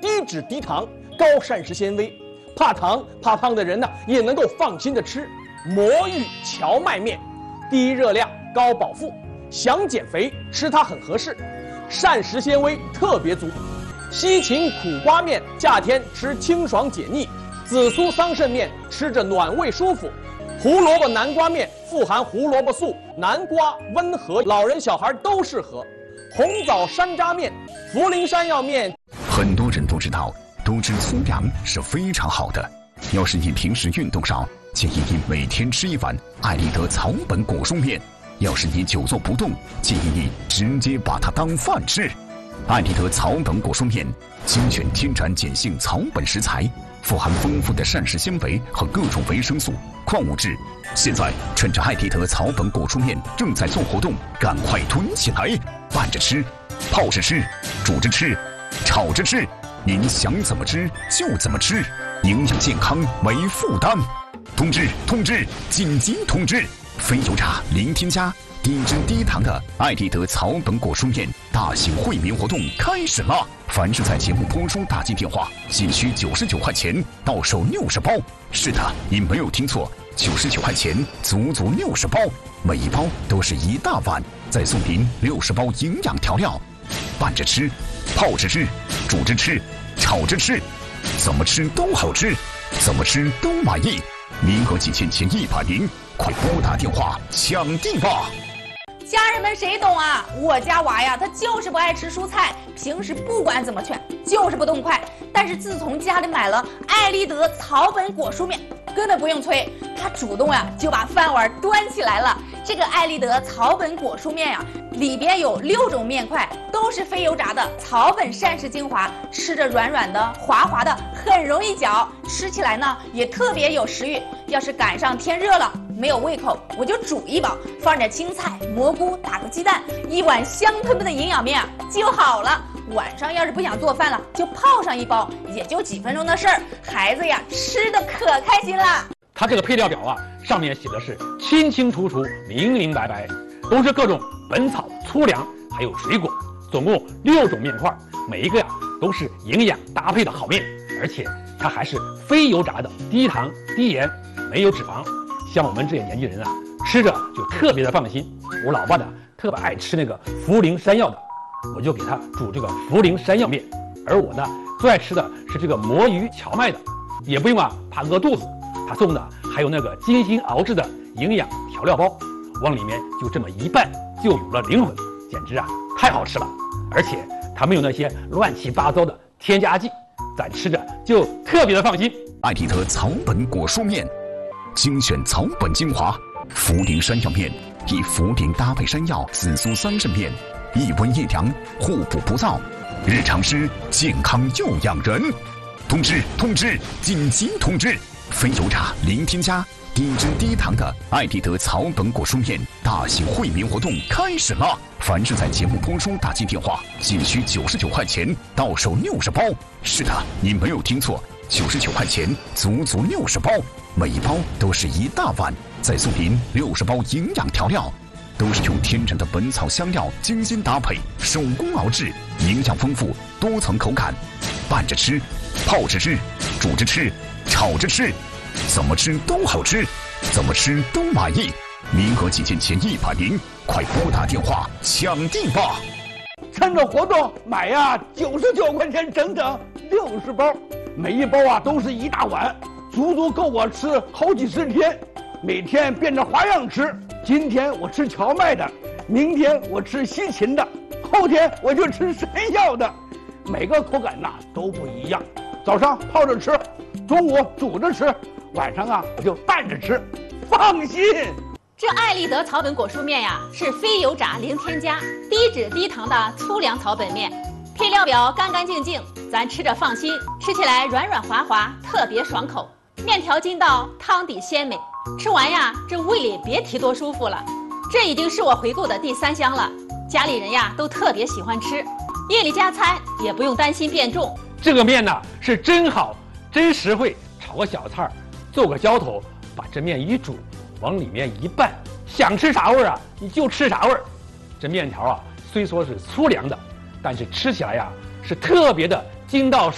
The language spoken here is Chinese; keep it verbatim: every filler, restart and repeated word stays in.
低脂低糖，高膳食纤维，怕糖怕胖的人呢也能够放心的吃。魔芋荞麦面，低热量高饱腹，想减肥吃它很合适，膳食纤维特别足。西芹苦瓜面，夏天吃清爽解腻；紫苏桑葚面，吃着暖胃舒服；胡萝卜南瓜面富含胡萝卜素，南瓜温和，老人小孩都适合。红枣山楂面，茯苓山药面。 很多人都知道，多吃粗粮是非常好的。要是你平时运动少，建议你每天吃一碗艾立德草本果蔬面；要是你久坐不动，建议你直接把它当饭吃。艾立德草本果蔬面精选天然碱性草本食材，富含丰富的膳食纤维和各种维生素、矿物质。现在趁着艾立德草本果蔬面正在做活动，赶快囤起来！拌着吃，泡着吃，煮着吃，炒着吃，您想怎么吃就怎么吃，营养健康没负担。通知通知，紧急通知！非油炸零添加，低脂低糖的艾立德草本果蔬面大型惠民活动开始了！凡是在节目播出打进电话，仅需九十九块钱，到手六十包。是的，你没有听错，九十九块钱，足足六十包，每一包都是一大碗，再送您六十包营养调料，拌着吃，泡着吃，煮着吃，炒着吃，怎么吃都好吃，怎么吃都满意。名额仅限前一百名，快拨打电话抢定吧！ 家人们谁懂啊？我家娃呀，他就是不爱吃蔬菜，平时不管怎么劝，就是不动筷。但是自从家里买了艾立德草本果蔬面，根本不用催，他主动呀就把饭碗端起来了。这个艾立德草本果蔬面呀，里边有六种面块，都是非油炸的草本膳食精华，吃着软软的、滑滑的，很容易嚼，吃起来呢也特别有食欲。要是赶上天热了，没有胃口，我就煮一包，放点青菜、蘑菇，打个鸡蛋，一碗香喷喷的营养面啊就好了。晚上要是不想做饭了，就泡上一包，也就几分钟的事儿，孩子呀吃的可开心了。 它这个配料表啊，上面写的是清清楚楚、明明白白，都是各种本草、粗粮，还有水果，总共六种面块，每一个呀都是营养搭配的好面，而且它还是非油炸的，低糖、低盐，没有脂肪。像我们这些年轻人啊，吃着就特别的放心。我老爸呢特别爱吃那个茯苓山药的，我就给他煮这个茯苓山药面。而我呢最爱吃的是这个魔芋荞麦的，也不用啊怕饿肚子。他送的还有那个精心熬制的营养调料包，往里面就这么一拌，就有了灵魂，简直啊太好吃了。而且它没有那些乱七八糟的添加剂，咱吃着就特别的放心。 艾立德草本果蔬面，精选草本精华，茯苓山药面以茯苓搭配山药、紫苏桑葚面，一温一凉，互补不燥，日常吃健康又养人。通知通知，紧急通知！非油炸零添加，低脂低糖的艾立德草本果蔬面大型惠民活动开始了！凡是在节目播出打进电话，仅需九十九块钱，到手六十包。是的，你没有听错，九十九块钱，足足六十包，每一包都是一大碗，再送您六十包营养调料，都是用天然的本草香料精心搭配，手工熬制，营养丰富，多层口感。拌着吃，泡着吃，煮着吃，炒着吃，怎么吃都好吃，怎么吃都满意。名额仅限前一百名，快拨打电话抢定吧！ 趁着活动买呀，九十九块钱整整六十包，每一包啊都是一大碗，足足够我吃好几十天。每天变着花样吃，今天我吃荞麦的，明天我吃西芹的，后天我就吃山药的，每个口感呐都不一样。早上泡着吃，中午煮着吃，晚上啊我就拌着吃，放心。 这艾立德草本果蔬面呀，是非油炸零添加、低脂低糖的粗粮草本面，配料表干干净净，咱吃着放心，吃起来软软滑滑，特别爽口。面条筋道，汤底鲜美，吃完呀，这胃里别提多舒服了。这已经是我回购的第三箱了，家里人呀都特别喜欢吃，夜里加餐也不用担心变重。 这个面呢是真好，真实惠，炒个小菜儿，做个浇头，把这面一煮，往里面一拌，想吃啥味儿啊你就吃啥味儿。这面条啊虽说是粗粮的，但是吃起来呀是特别的筋道爽。